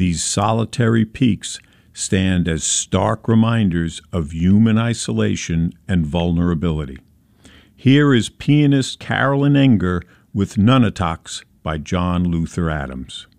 These solitary peaks stand as stark reminders of human isolation and vulnerability. Here is pianist Carolyn Enger with Nunataks by John Luther Adams.